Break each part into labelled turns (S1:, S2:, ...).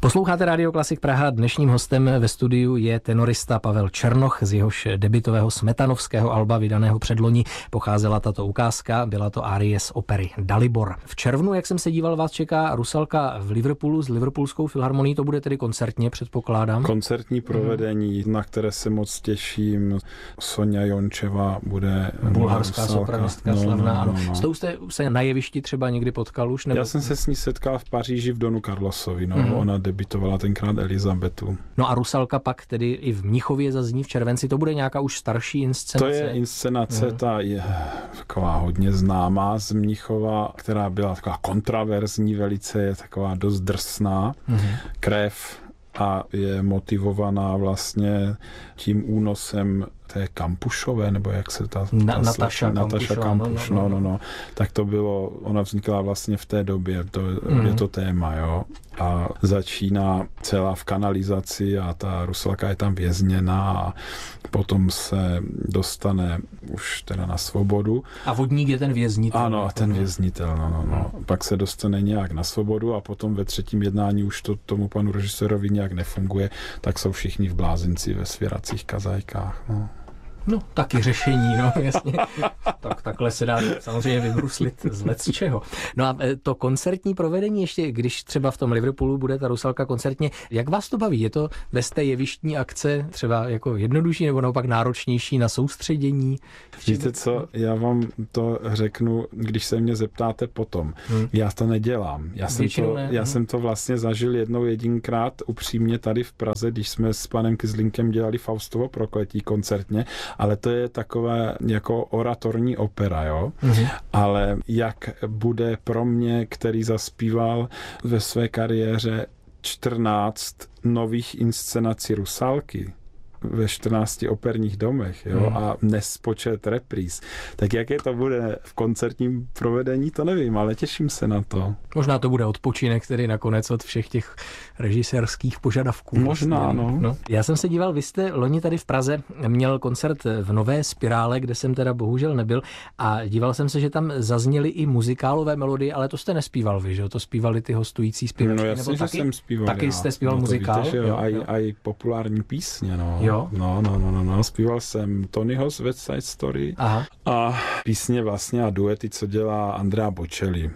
S1: Posloucháte Radio Klasik Praha. Dnešním hostem ve studiu je tenorista Pavel Černoch. Z jehož debutového smetanovského alba vydaného předloni pocházela tato ukázka. Byla to árie z opery Dalibor. V červnu, jak jsem se díval, vás čeká Rusalka v Liverpoolu s Liverpoolskou filharmonií. To bude tedy koncertně, předpokládám.
S2: Koncertní provedení, na které se moc těším. Sonja Jončeva bude
S1: bulharská sopranistka slavná. Ano.
S2: No.
S1: S tou jste se na jevišti třeba někdy potkal už? Nebo...
S2: Já jsem se s ní setkal v Paříži v Donu Carlosovi. Ona debitovala tenkrát Elizabetu.
S1: No a Rusalka pak tedy i v Mnichově zazní v červenci. To bude nějaká už starší inscenace?
S2: To je inscenace, ta je taková hodně známá z Mnichova, která byla taková kontraverzní velice, je taková dost drsná. Krev a je motivovaná vlastně tím únosem té Kampušové, nebo jak se ta
S1: Nataša
S2: Kampuš, no. Tak to bylo, ona vznikla vlastně v té době, je to téma, jo. A začíná celá v kanalizaci a ta Rusalka je tam vězněná a potom se dostane už teda na svobodu.
S1: A vodník je ten věznitel.
S2: Ano, ten věznitel, no. Pak se dostane nějak na svobodu a potom ve třetím jednání už to tomu panu režisérovi nějak nefunguje, tak jsou všichni v blázinci ve svěracích kazajkách, no.
S1: No, taky řešení, no, jasně. Takhle se dá samozřejmě vybruslit z lecčeho. No a to koncertní provedení ještě, když třeba v tom Liverpoolu bude ta Rusalka koncertně, jak vás to baví? Je to bez té jevištní akce třeba jako jednodušší nebo naopak náročnější na soustředění?
S2: Víte co, já vám to řeknu, když se mě zeptáte potom. Já to nedělám. Já jsem to vlastně zažil jednou jedinkrát upřímně tady v Praze, když jsme s panem Kyzlinkem dělali Faustovo prokletí koncertně, ale to je takové jako oratorní opera, jo? Ale jak bude pro mě, který zaspíval ve své kariéře 14 nových inscenací Rusalky ve 14 operních domech, jo, a nespočet repríz. Tak jaké to bude v koncertním provedení, to nevím, ale těším se na to.
S1: Možná to bude odpočinek, tedy nakonec od všech těch režisérských požadavků.
S2: Možná, no.
S1: Já jsem se díval, vy jste loni tady v Praze měl koncert v Nové Spirále, kde jsem teda bohužel nebyl, a díval jsem se, že tam zazněly i muzikálové melodie, ale to jste nespíval vy, že jo? To zpívali ty hostující zpěvačky.
S2: No jasně, že jsem zpíval.
S1: Taky jste zpíval muzikál?
S2: Víte, jo. Aj populární písně, no.
S1: Jo?
S2: No. Zpíval jsem Tonyho z West Side Story.
S1: Aha.
S2: A písně vlastně a duety, co dělá Andrea Bocelli.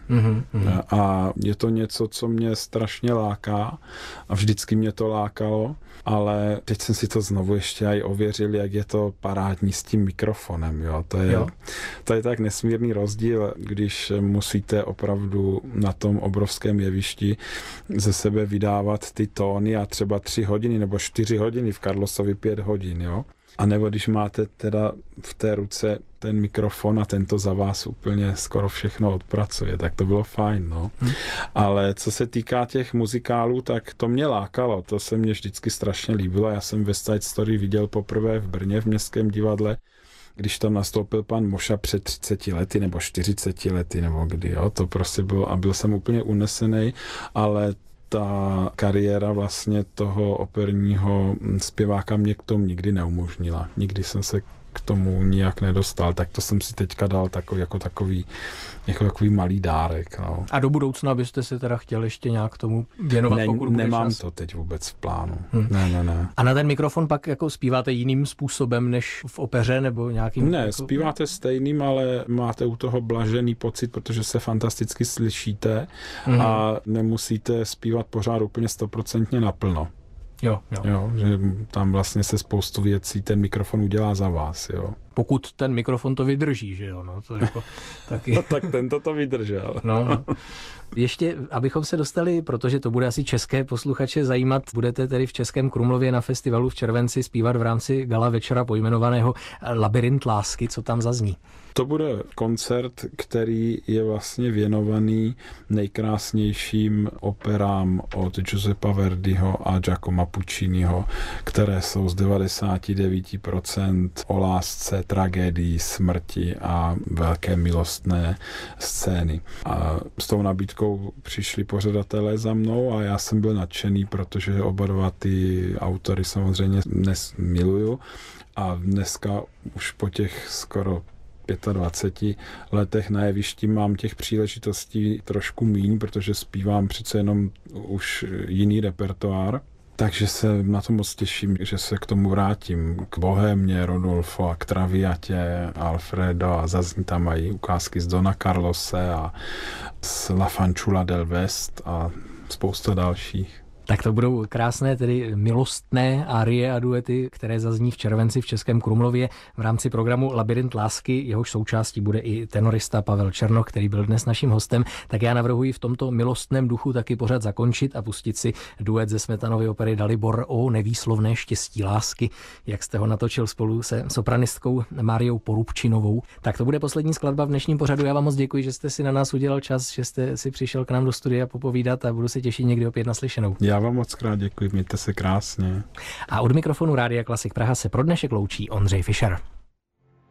S2: A je to něco, co mě strašně láká a vždycky mě to lákalo, ale teď jsem si to znovu ještě aj ověřil, jak je to parádní s tím mikrofonem. Jo. To je tak nesmírný rozdíl, když musíte opravdu na tom obrovském jevišti ze sebe vydávat ty tóny a třeba 3 hodiny nebo 4 hodiny, v Carlosovi 5 hodin, jo. A nebo když máte teda v té ruce ten mikrofon a tento za vás úplně skoro všechno odpracuje, tak to bylo fajn, no. Ale co se týká těch muzikálů, tak to mě lákalo, to se mě vždycky strašně líbilo. Já jsem West Side Story viděl poprvé v Brně v Městském divadle, když tam nastoupil pan Moša před 30 lety nebo 40 lety nebo kdy, jo, to prostě bylo a byl jsem úplně unesený, ale ta kariéra vlastně toho operního zpěváka mě k tomu nikdy neumožnila. Nikdy jsem se k tomu nijak nedostal, tak to jsem si teďka dal takový malý dárek. No.
S1: A do budoucna byste se teda chtěl ještě nějak tomu věnovat, pokud bude
S2: nemám
S1: čas?
S2: to teď vůbec v plánu. Ne.
S1: A na ten mikrofon pak jako zpíváte jiným způsobem než v opeře nebo nějakým?
S2: Ne,
S1: jako...
S2: zpíváte stejným, ale máte u toho blažený pocit, protože se fantasticky slyšíte a nemusíte zpívat pořád úplně 100% naplno.
S1: Jo,
S2: že tam vlastně se spoustu věcí ten mikrofon udělá za vás, jo.
S1: Pokud ten mikrofon to vydrží, že jo, no, to jako taky.
S2: No, tak tento to vydržel.
S1: No. Ještě, abychom se dostali, protože to bude asi české posluchače zajímat, budete tedy v Českém Krumlově na festivalu v červenci zpívat v rámci gala večera pojmenovaného Labyrint lásky, co tam zazní?
S2: To bude koncert, který je vlastně věnovaný nejkrásnějším operám od Giuseppa Verdiho a Giacomo Pucciniho, které jsou z 99% o lásce, tragédii, smrti a velké milostné scény. A s tou nabídkou přišli pořadatelé za mnou a já jsem byl nadšený, protože oba dva ty autory samozřejmě dnes miluju a dneska už po těch skoro 25 letech na jevišti mám těch příležitostí trošku míň, protože zpívám přece jenom už jiný repertoár. Takže se na to moc těším, že se k tomu vrátím. K Bohémě, Rodolfo a k Traviatě, Alfredo a zazní tam mají ukázky z Dona Carlose a z La Fanciulla del West a spousta dalších.
S1: Tak to budou krásné, tedy milostné árie a duety, které zazní v červenci v Českém Krumlově v rámci programu Labyrint lásky, jehož součástí bude i tenorista Pavel Černoch, který byl dnes naším hostem. Tak já navrhuji v tomto milostném duchu taky pořad zakončit a pustit si duet ze Smetanovy opery Dalibor o nevýslovné štěstí lásky, jak jste ho natočil spolu se sopranistkou Máriou Porubčinovou. Tak to bude poslední skladba v dnešním pořadu. Já vám moc děkuji, že jste si na nás udělal čas, že jste si přišel k nám do studia popovídat a budu se těšit někdy opět naslyšenou.
S2: Já vám moc krát děkuji, mějte se krásně.
S1: A od mikrofonu Rádia Klasik Praha se pro dnešek loučí Ondřej Fischer.